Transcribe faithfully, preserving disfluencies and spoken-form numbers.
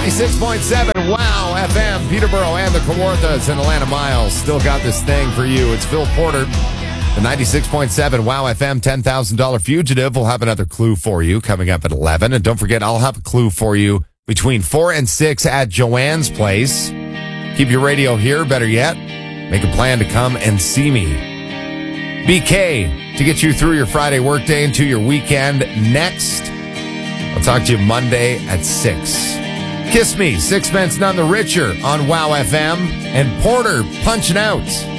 ninety-six point seven Wow F M, Peterborough and the Kawarthas and Atlanta Miles. Still got this thing for you. It's Phil Porter. The ninety-six point seven Wow F M ten thousand dollars Fugitive will have another clue for you coming up at eleven. And don't forget, I'll have a clue for you between four and six at Joanne's place. Keep your radio here, better yet, make a plan to come and see me. B K, to get you through your Friday workday into your weekend next. I'll talk to you Monday at six. Kiss Me, Sixpence None the Richer on Wow F M. And Porter punching out.